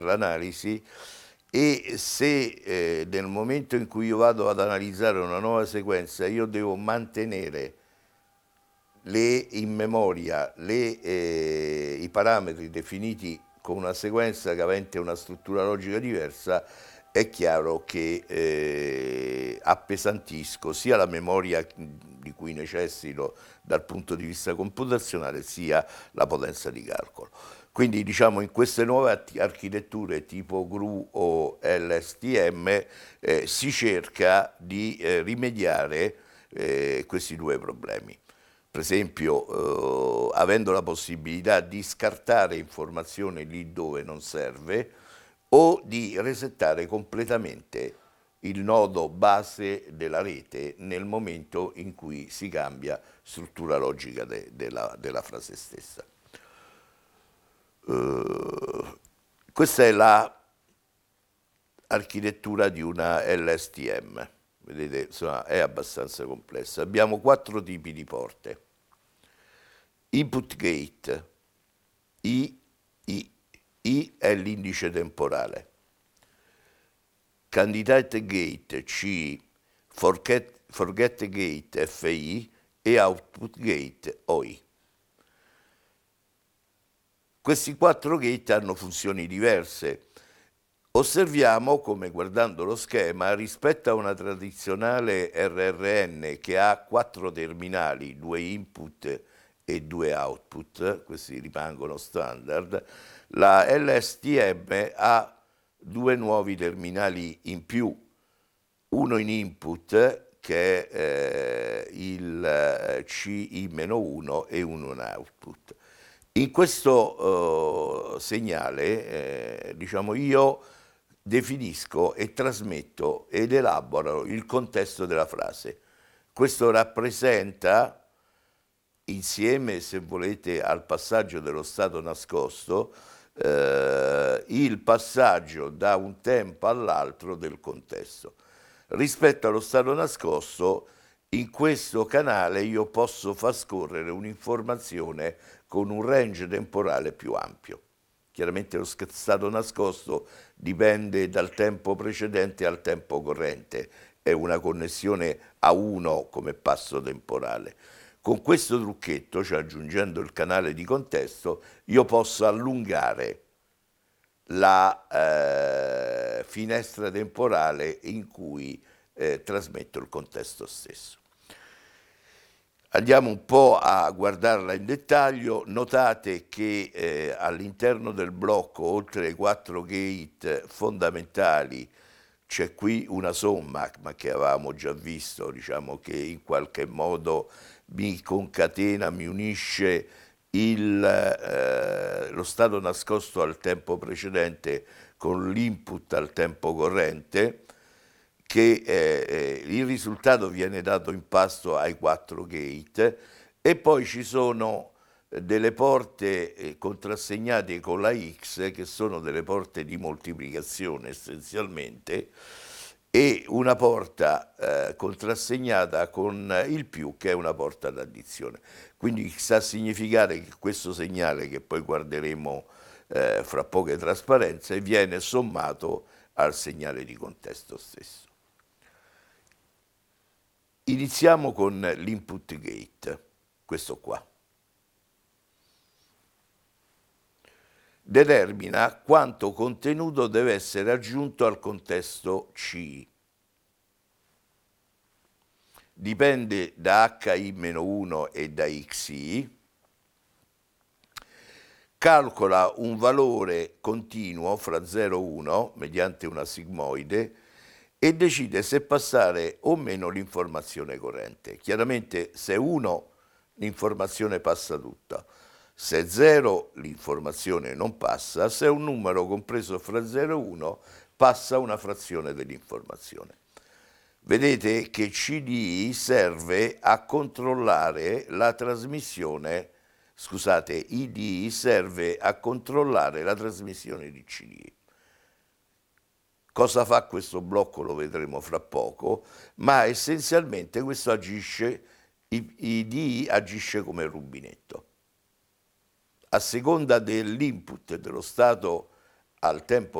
l'analisi, e se nel momento in cui io vado ad analizzare una nuova sequenza io devo mantenere in memoria i parametri definiti con una sequenza che avente una struttura logica diversa, è chiaro che appesantisco sia la memoria di cui necessito dal punto di vista computazionale, sia la potenza di calcolo. Quindi diciamo in queste nuove architetture tipo GRU o LSTM si cerca di rimediare questi due problemi. Per esempio, avendo la possibilità di scartare informazione lì dove non serve o di resettare completamente il nodo base della rete nel momento in cui si cambia struttura logica della frase stessa. Questa è l'architettura di una LSTM. Vedete, insomma, è abbastanza complessa. Abbiamo 4 tipi di porte. Input gate, I è l'indice temporale. Candidate gate, C, forget gate, FI, e output gate, OI. Questi 4 gate hanno funzioni diverse. Osserviamo come, guardando lo schema, rispetto a una tradizionale RRN che ha 4 terminali, 2 input e 2 output, questi rimangono standard, la LSTM ha 2 nuovi terminali in più, uno in input che è il CI-1 e uno in output. In questo segnale, diciamo, io definisco e trasmetto ed elaboro il contesto della frase. Questo rappresenta, insieme, se volete, al passaggio dello stato nascosto, il passaggio da un tempo all'altro del contesto. Rispetto allo stato nascosto, in questo canale io posso far scorrere un'informazione con un range temporale più ampio. Chiaramente lo stato nascosto dipende dal tempo precedente al tempo corrente, è una connessione a uno come passo temporale. Con questo trucchetto, cioè aggiungendo il canale di contesto, io posso allungare la finestra temporale in cui trasmetto il contesto stesso. Andiamo un po' a guardarla in dettaglio. Notate che all'interno del blocco, oltre ai 4 gate fondamentali, c'è qui una somma, ma che avevamo già visto, diciamo che in qualche modo mi concatena, mi unisce lo stato nascosto al tempo precedente con l'input al tempo corrente, che il risultato viene dato in pasto ai 4 gate, e poi ci sono delle porte contrassegnate con la X, che sono delle porte di moltiplicazione essenzialmente, e una porta contrassegnata con il più, che è una porta d'addizione. Quindi sta a significare che questo segnale, che poi guarderemo fra poche trasparenze, viene sommato al segnale di contesto stesso. Iniziamo con l'input gate, questo qua. Determina quanto contenuto deve essere aggiunto al contesto C. Dipende da HI-1 e da XI. Calcola un valore continuo fra 0 e 1 mediante una sigmoide e decide se passare o meno l'informazione corrente. Chiaramente se 1 l'informazione passa tutta, se 0 l'informazione non passa, se è un numero compreso fra 0 e 1 passa una frazione dell'informazione. Vedete che CDI serve a controllare la trasmissione, scusate, IDI serve a controllare la trasmissione di CDI. Cosa fa questo blocco lo vedremo fra poco, ma essenzialmente questo agisce, IDI agisce come rubinetto. A seconda dell'input dello stato al tempo